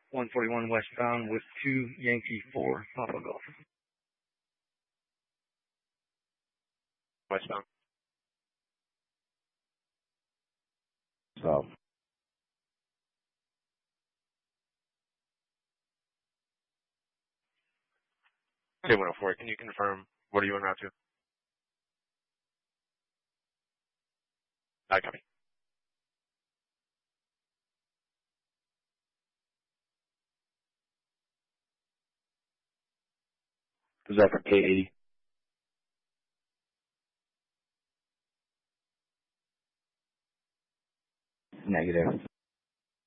141 westbound with 2 Yankee 4 Papa Golf. Westbound. South. Okay, 104. Can you confirm what are you en route to? I copy. Is that for K80? Negative.